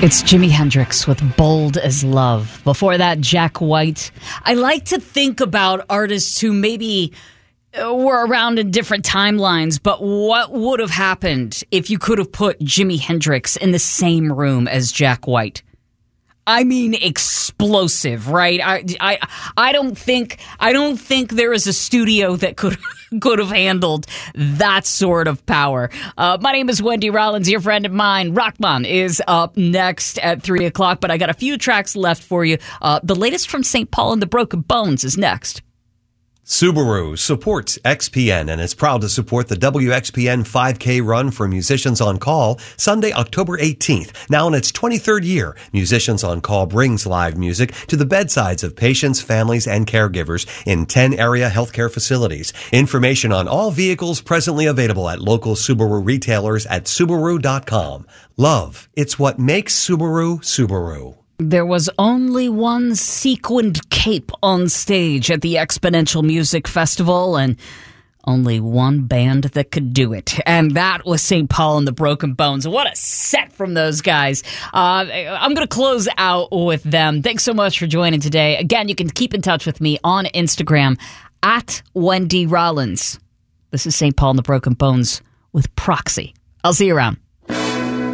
It's Jimi Hendrix with Bold as Love. Before that, Jack White. I like to think about artists who maybe were around in different timelines, but what would have happened if you could have put Jimi Hendrix in the same room as Jack White? I mean, explosive, right? I don't think there is a studio that could have handled that sort of power. My name is Wendy Rollins, your friend of mine. Rockman is up next at 3 o'clock, but I got a few tracks left for you. The latest from St. Paul and the Broken Bones is next. Subaru supports XPN and is proud to support the WXPN 5K run for Musicians on Call Sunday, October 18th. Now in its 23rd year, Musicians on Call brings live music to the bedsides of patients, families, and caregivers in 10 area healthcare facilities. Information on all vehicles presently available at local Subaru retailers at Subaru.com. Love, it's what makes Subaru, Subaru. There was only one sequined cape on stage at the Exponential Music Festival, and only one band that could do it. And that was St. Paul and the Broken Bones. What a set from those guys. I'm going to close out with them. Thanks so much for joining today. Again, you can keep in touch with me on Instagram at Wendy Rollins. This is St. Paul and the Broken Bones with Proxy. I'll see you around.